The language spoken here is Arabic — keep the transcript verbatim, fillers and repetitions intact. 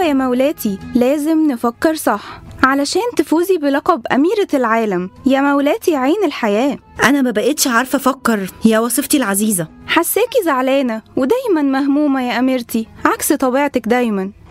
يا مولاتي، لازم نفكر صح علشان تفوزي بلقب أميرة العالم يا مولاتي عين الحياة. أنا ما بقيتش عارفة أفكر يا وصفتي العزيزة. حساكي زعلانة ودايما مهمومة يا أميرتي، عكس طبيعتك دايما.